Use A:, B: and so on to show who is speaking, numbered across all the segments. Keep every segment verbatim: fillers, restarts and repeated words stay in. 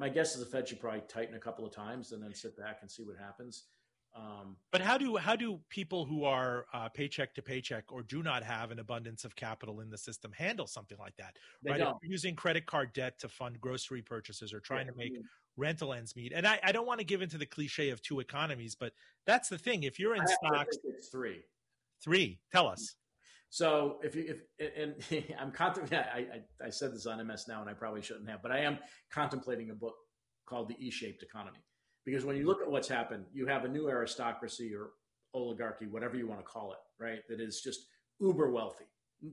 A: my guess is the Fed should probably tighten a couple of times and then sit back and see what happens. Um,
B: but how do how do people who are uh, paycheck to paycheck or do not have an abundance of capital in the system handle something like that?
A: They
B: right?
A: don't.
B: If you're using credit card debt to fund grocery purchases or trying
A: yeah,
B: to make
A: I mean,
B: rental ends meet. And I, I don't want to give into the cliche of two economies, but that's the thing. If you're in
A: I
B: stocks,
A: think it's three.
B: Three. Tell us.
A: So if you if and I'm contemplating, I, I I said this on M S Now, and I probably shouldn't have, but I am contemplating a book called The E-Shaped Economy, because when you look at what's happened, you have a new aristocracy or oligarchy, whatever you want to call it, right? That is just uber wealthy,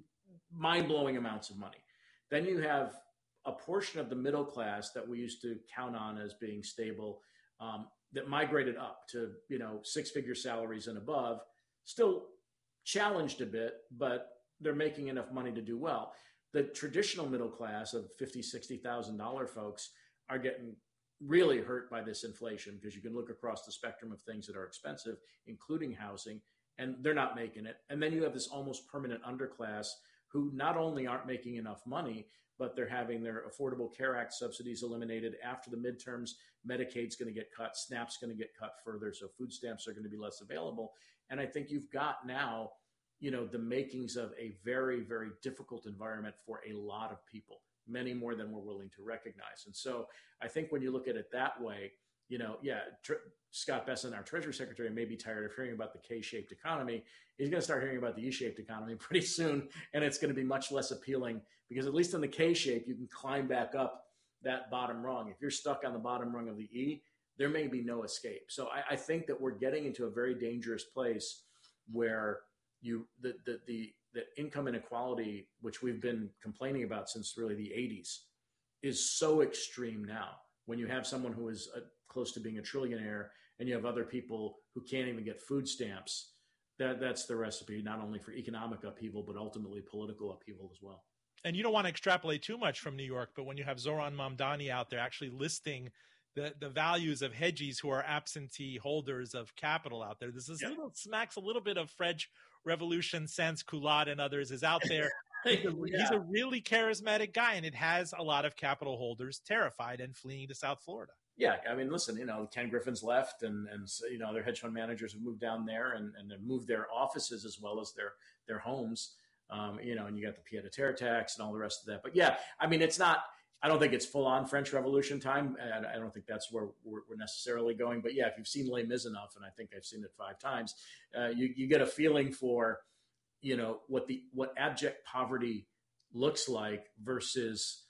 A: mind blowing amounts of money. Then you have a portion of the middle class that we used to count on as being stable, um, that migrated up to you know six figure salaries and above, still challenged a bit, but they're making enough money to do well. The traditional middle class of fifty thousand dollars, sixty thousand dollars folks are getting really hurt by this inflation, because you can look across the spectrum of things that are expensive, including housing, and they're not making it. And then you have this almost permanent underclass who not only aren't making enough money, but they're having their Affordable Care Act subsidies eliminated after the midterms. Medicaid's going to get cut, SNAP's going to get cut further, so food stamps are going to be less available. And I think you've got now, you know, the makings of a very, very difficult environment for a lot of people, many more than we're willing to recognize. And so I think when you look at it that way, you know, yeah, Tr- Scott Bessent, our Treasury Secretary, may be tired of hearing about the K-shaped economy. He's going to start hearing about the E-shaped economy pretty soon, and it's going to be much less appealing, because at least in the K-shape, you can climb back up that bottom rung. If you're stuck on the bottom rung of the E, there may be no escape. So I, I think that we're getting into a very dangerous place where you the the the, the income inequality, which we've been complaining about since really the eighties, is so extreme now. When you have someone who is a, close to being a trillionaire, and you have other people who can't even get food stamps, that that's the recipe not only for economic upheaval, but ultimately political upheaval as well.
B: And you don't want to extrapolate too much from New York, but when you have Zoran Mamdani out there actually listing the, the values of hedgies who are absentee holders of capital out there, this is yeah. little, smacks a little bit of French Revolution, Sans Culotte and others is out there. He's a, yeah. he's a really charismatic guy, and it has a lot of capital holders terrified and fleeing to South Florida.
A: Yeah, I mean, listen, you know, Ken Griffin's left, and and you know, their hedge fund managers have moved down there, and and have moved their offices as well as their their homes. Um, you know, and you got the pied à terre tax and all the rest of that. But yeah, I mean, it's not. I don't think it's full on French Revolution time. And I don't think that's where we're, we're necessarily going. But yeah, if you've seen Les Mis enough, and I think I've seen it five times, uh, you you get a feeling for, you know, what the what abject poverty looks like versus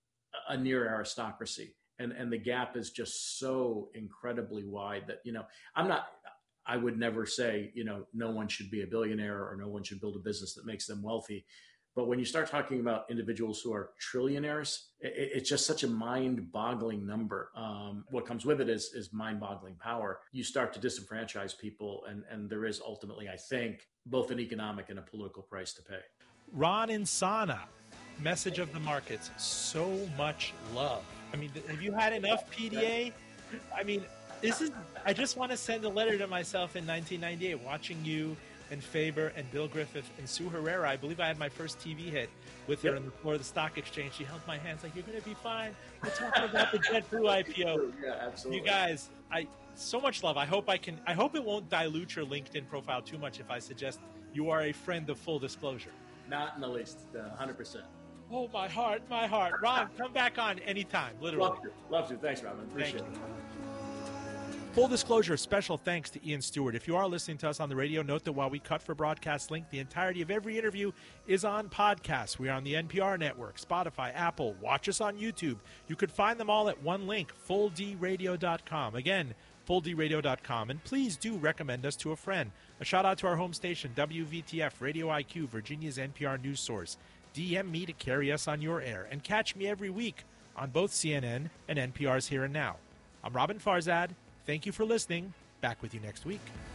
A: a near aristocracy. And and the gap is just so incredibly wide that, you know, I'm not, I would never say, you know, no one should be a billionaire or no one should build a business that makes them wealthy. But when you start talking about individuals who are trillionaires, it, it's just such a mind-boggling number. Um, what comes with it is, is mind-boggling power. You start to disenfranchise people, and, and there is ultimately, I think, both an economic and a political price to pay.
B: Ron Insana, message of the markets, so much love. I mean, have you had enough P D A? I mean, this is, I just want to send a letter to myself in nineteen ninety-eight, watching you and Faber and Bill Griffith and Sue Herrera. I believe I had my first T V hit with her yep. on the floor of the stock exchange. She held my hands like, you're going to be fine. We're talking about the JetBlue I P O.
A: Yeah, absolutely.
B: You guys, I so much love. I hope I can, I hope it won't dilute your LinkedIn profile too much if I suggest you are a friend of full disclosure.
A: Not in the least, uh, one hundred percent.
B: Oh, my heart, my heart. Ron, come back on anytime, literally.
A: Love to. Love to. Thanks, Robin. Appreciate
B: Thank
A: it.
B: You. Full disclosure, special thanks to Ian Stewart. If you are listening to us on the radio, note that while we cut for broadcast link, the entirety of every interview is on podcast. We are on the N P R network, Spotify, Apple. Watch us on YouTube. You could find them all at one link, full d radio dot com. Again, full d radio dot com. And please do recommend us to a friend. A shout out to our home station, W V T F, Radio I Q, Virginia's N P R news source. D M me to carry us on your air, and catch me every week on both C N N and N P R's Here and Now. I'm Robin Farzad. Thank you for listening. Back with you next week.